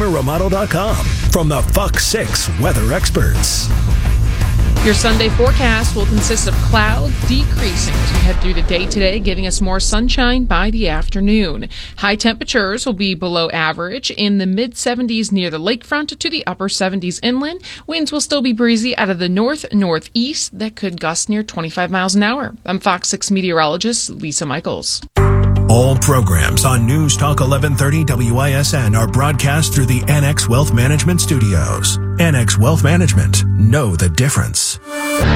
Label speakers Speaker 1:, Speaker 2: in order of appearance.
Speaker 1: ClimateRemodel.com from the Fox 6 weather experts.
Speaker 2: Your Sunday forecast will consist of clouds decreasing as we head through the day today, giving us more sunshine by the afternoon. High temperatures will be below average in the mid-70s near the lakefront to the upper 70s inland. Winds will still be breezy out of the north-northeast that could gust near 25 miles an hour. I'm Fox 6 meteorologist Lisa Michaels.
Speaker 1: All programs on News Talk 1130 WISN are broadcast through the Annex Wealth Management Studios. Annex Wealth Management. Know the difference.